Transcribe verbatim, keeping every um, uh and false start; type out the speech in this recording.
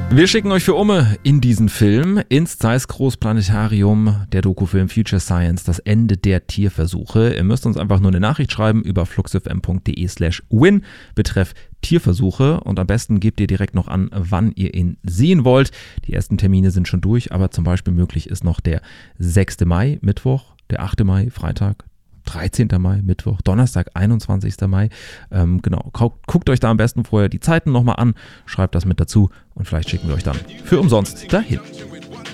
Wir schicken euch für Umme in diesen Film, ins Zeiss Großplanetarium, der Dokufilm Future Science, das Ende der Tierversuche. Ihr müsst uns einfach nur eine Nachricht schreiben über fluxfm.de slash win, betreff Tierversuche, und am besten gebt ihr direkt noch an, wann ihr ihn sehen wollt. Die ersten Termine sind schon durch, aber zum Beispiel möglich ist noch der sechster Mai, Mittwoch, der achter Mai, Freitag, dreizehnter Mai, Mittwoch, Donnerstag, einundzwanzigster Mai. Ähm, genau, guckt euch da am besten vorher die Zeiten nochmal an, schreibt das mit dazu und vielleicht schicken wir euch dann für umsonst dahin.